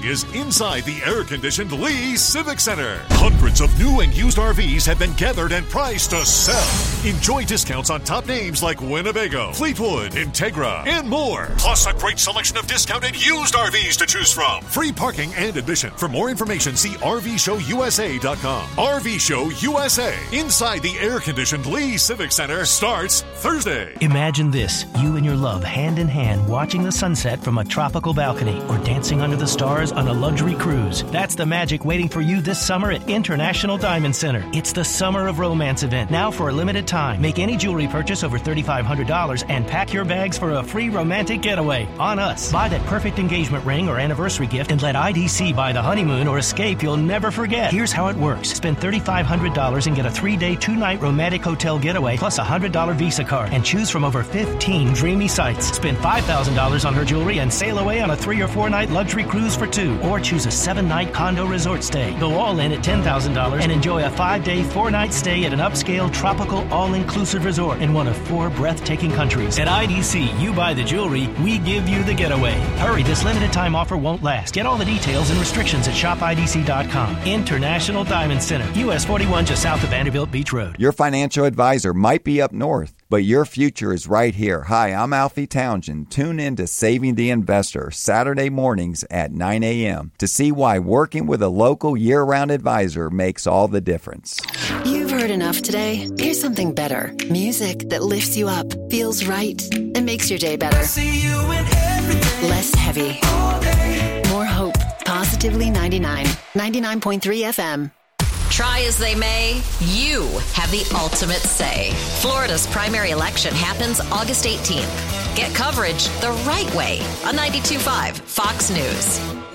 is inside the air-conditioned Lee Civic Center. Hundreds of new and used RVs have been gathered and priced to sell. Enjoy discounts on top names like Winnebago, Fleetwood, Integra, and more. Plus a great selection of discounted used RVs to choose from. Free parking and admission. For more information, see RVShowUSA.com. RV Show USA, inside the air-conditioned Lee Civic Center, starts Thursday. Imagine this, you and your love hand in hand watching the sunset from a tropical balcony or dancing under the stars on a luxury cruise. That's the magic waiting for you this summer at International Diamond Center. It's the Summer of Romance event, now for a limited time. Make any jewelry purchase over $3,500 and pack your bags for a free romantic getaway on us. Buy that perfect engagement ring or anniversary gift and let IDC buy the honeymoon or escape you'll never forget. Here's how it works. Spend $3,500 and get a 3-day, 2-night romantic hotel getaway plus a $100 Visa card and choose from over 15 dreamy sites. Spend $5,000 on her jewelry and sail away on a 3 or 4 night luxury cruise for 2, or choose a 7-night condo resort stay. Go all in at $10,000 and enjoy a 5-day, 4-night stay at an upscale tropical all-inclusive resort in one of 4 breathtaking countries. At IDC, you buy the jewelry, we give you the getaway. Hurry, this limited time offer won't last. Get all the details and restrictions at shopidc.com. International Diamond Center, US 41 just south of Vanderbilt Beach Road. Your financial advisor might be up north, but your future is right here. Hi, I'm Alfie Townsend. Tune in to Saving the Investor Saturday mornings at 9 a.m. to see why working with a local year-round advisor makes all the difference. You've heard enough today. Here's something better. Music that lifts you up, feels right, and makes your day better. Less heavy. More hope. Positively 99. 99.3 FM. Try as they may, you have the ultimate say. Florida's primary election happens August 18th. Get coverage the right way on 92.5 Fox News.